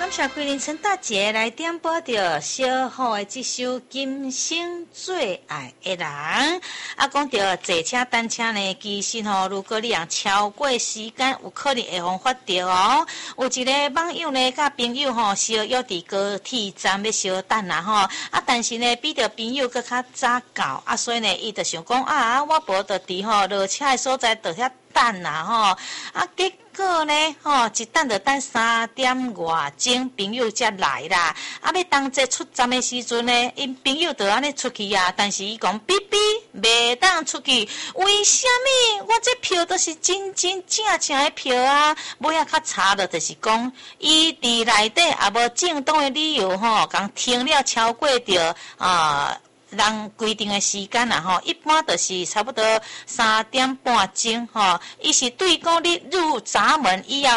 感谢桂林陈大姐来点播着小虎的这首《今生最爱的人》。讲到坐车、单车呢，其实如果你用超过时间，有可能会犯法着哦。有一个网友呢，甲朋友相约伫高铁站要相等啦但是呢，比着朋友搁较早到所以呢，伊就想讲我无就伫落车的所在就遐等啦结果呢一等就等3点外钟，朋友才来啦。要当这出站的时阵呢，因朋友就安尼出去但是伊讲哔哔袂当出去，为什么？我这票都是真正的票尾较查的，就是讲伊伫内底也无正当的理由讲停了超过着人规定的时间一般就是差不多3点半钟伊是对讲你入闸门以后